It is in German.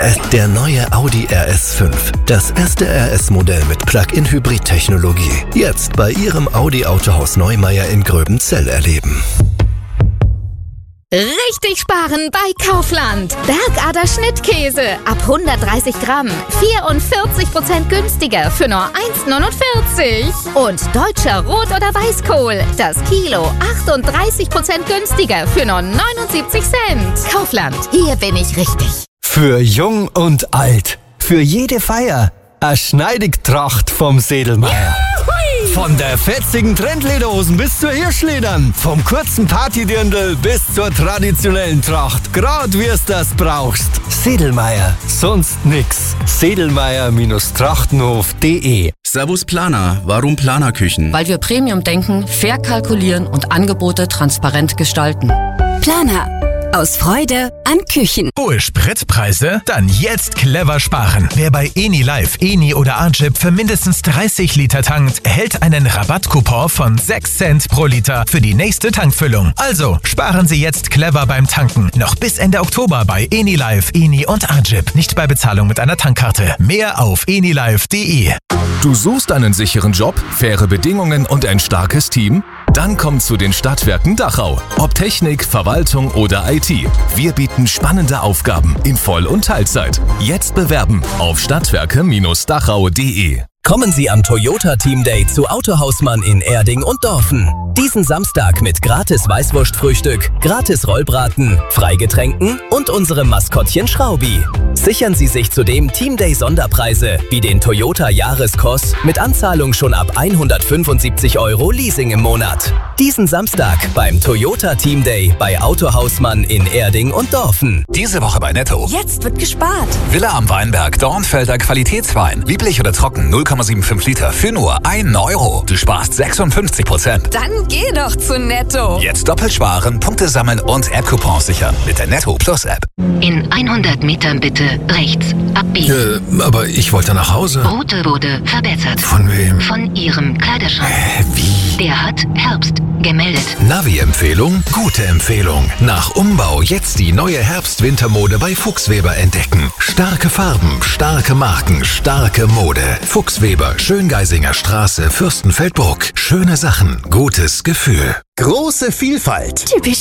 Der neue Audi RS5. Das erste RS-Modell mit Plug-in-Hybrid-Technologie. Jetzt bei Ihrem Audi-Autohaus Neumeier in Gröbenzell erleben. Richtig sparen bei Kaufland. Bergader Schnittkäse ab 130 Gramm. 44% günstiger für nur 1,49. Und deutscher Rot- oder Weißkohl. Das Kilo 38% günstiger für nur 79 Cent. Kaufland, hier bin ich richtig. Für Jung und Alt. Für jede Feier. A Schneidigtracht vom Sedlmeier. Von der fetzigen Trendlederhosen bis zur Hirschledern. Vom kurzen Partydirndl bis zur traditionellen Tracht. Grad wie es das brauchst. Sedlmeier. Sonst nix. Sedlmeier-trachtenhof.de. Servus Planer. Warum Planerküchen? Weil wir Premium denken, fair kalkulieren und Angebote transparent gestalten. Planer. Aus Freude an Küchen. Hohe Spritpreise? Dann jetzt clever sparen. Wer bei EniLife, Eni oder Agip für mindestens 30 Liter tankt, erhält einen Rabattcoupon von 6 Cent pro Liter für die nächste Tankfüllung. Also sparen Sie jetzt clever beim Tanken. Noch bis Ende Oktober bei EniLife, Eni und Agip. Nicht bei Bezahlung mit einer Tankkarte. Mehr auf enilife.de. Du suchst einen sicheren Job, faire Bedingungen und ein starkes Team? Dann komm zu den Stadtwerken Dachau. Ob Technik, Verwaltung oder IT. Wir bieten spannende Aufgaben in Voll- und Teilzeit. Jetzt bewerben auf stadtwerke-dachau.de. Kommen Sie am Toyota Team Day zu Autohausmann in Erding und Dorfen. Diesen Samstag mit gratis Weißwurstfrühstück, gratis Rollbraten, Freigetränken und unserem Maskottchen Schraubi. Sichern Sie sich zudem Team Day Sonderpreise wie den Toyota Jahreskross mit Anzahlung schon ab 175 € Leasing im Monat. Diesen Samstag beim Toyota Team Day bei Autohausmann in Erding und Dorfen. Diese Woche bei Netto. Jetzt wird gespart. Villa am Weinberg, Dornfelder Qualitätswein. Lieblich oder trocken, 0,75 Liter für nur 1 €. Du sparst 56%. Dann geh doch zu Netto. Jetzt doppelt sparen, Punkte sammeln und App-Coupons sichern mit der Netto Plus App. In 100 Metern bitte rechts abbiegen. Aber ich wollte nach Hause. Route wurde verbessert. Von wem? Von Ihrem Kleiderschrank. Wie? Der hat Herbst gemeldet. Navi-Empfehlung? Gute Empfehlung. Nach Umbau jetzt die neue Herbst-Wintermode bei Fuchsweber entdecken. Starke Farben, starke Marken, starke Mode. Fuchsweber, Schöngeisinger Straße, Fürstenfeldbruck. Schöne Sachen, gutes Gefühl. Große Vielfalt. Typisch